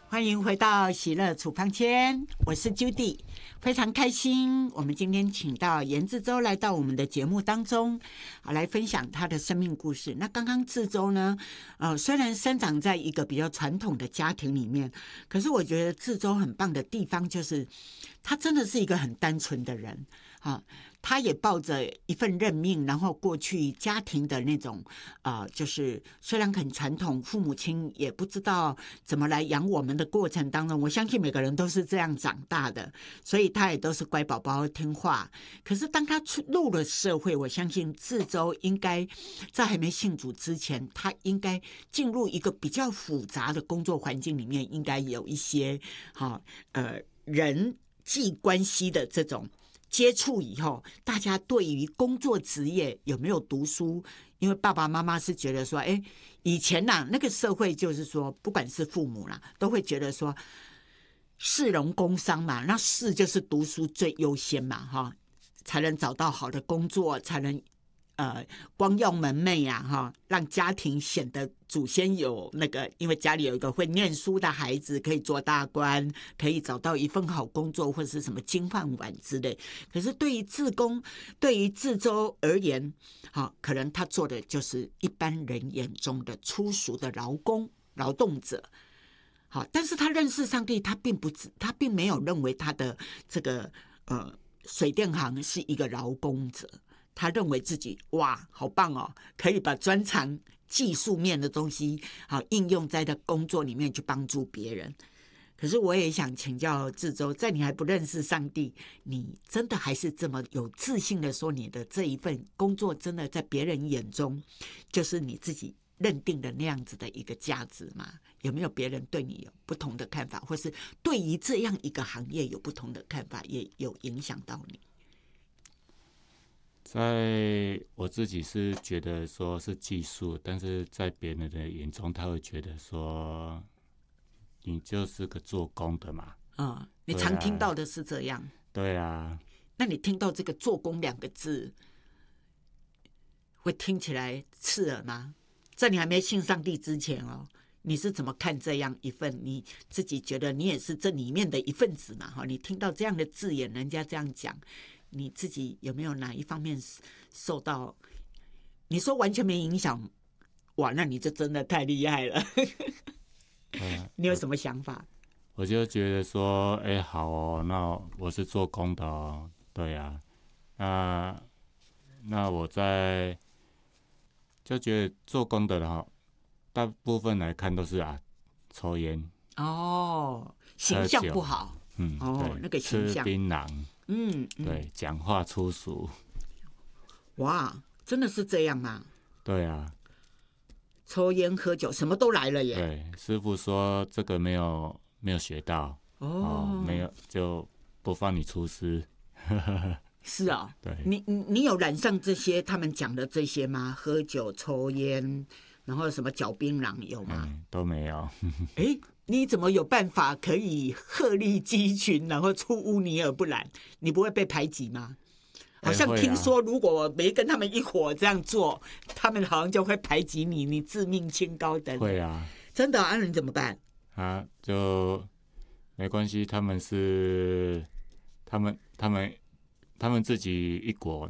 欢迎回到喜乐处方签，我是 Judy， 非常开心。我们今天请到严志洲来到我们的节目当中，来分享他的生命故事。那刚刚志洲呢，虽然生长在一个比较传统的家庭里面，可是我觉得志洲很棒的地方就是他真的是一个很单纯的人啊。他也抱着一份认命，然后过去家庭的那种就是虽然很传统，父母亲也不知道怎么来养我们的过程当中，我相信每个人都是这样长大的，所以他也都是乖宝宝听话。可是当他入了社会，我相信志洲应该在还没信主之前，他应该进入一个比较复杂的工作环境里面，应该有一些人际关系的这种接触以后，大家对于工作职业有没有读书？因为爸爸妈妈是觉得说，以前那个社会就是说，不管是父母啦，都会觉得说，士农工商嘛，那士就是读书最优先嘛，才能找到好的工作，才能光耀门楣啊，让家庭显得祖先有那个，因为家里有一个会念书的孩子，可以做大官，可以找到一份好工作，或者是什么金饭碗之类。可是对于志洲而言，可能他做的就是一般人眼中的粗俗的劳动者。但是他认识上帝，他并没有认为他的这个水电行是一个劳工者。他认为自己哇，好棒哦，可以把专长技术面的东西应用在他工作里面去帮助别人。可是我也想请教志洲，在你还不认识上帝，你真的还是这么有自信的说你的这一份工作真的在别人眼中就是你自己认定的那样子的一个价值吗？有没有别人对你有不同的看法，或是对于这样一个行业有不同的看法，也有影响到你？ 在我自己是觉得说是技术，但是在别人的眼中，他会觉得说你就是个做工的嘛。 你常听到的是这样。 对啊。 那你听到这个做工2个字，会听起来刺耳吗？在你还没信上帝之前你是怎么看这样一份你自己觉得你也是这里面的一份子嘛？你听到这样的字眼，人家这样讲，你自己有没有哪一方面受到？你说完全没影响，哇，那你就真的太厉害了。你有什么想法？ 我就觉得说，好哦，那我是做工的哦，对啊，那我就觉得做工的大部分来看都是抽烟形象不好， 对， 那个形象， 吃槟榔，对，讲话粗俗， 哇，真的是这样吗？ 对啊， 抽烟喝酒什么都来了耶。 对，师父说这个没有学到没有就不放你出师。 是啊， 对， 你有染上这些他们讲的这些吗？喝酒、抽烟，然后什么嚼槟榔有吗？ 都没有。 你怎么有办法可以鹤立鸡群，然后出污泥而不染？你不会被排挤吗？好像听说，如果没跟他们一伙这样做，他们好像就会排挤你，你自命清高等。 会啊， 真的啊？你怎么办？ 就没关系，他们自己一国，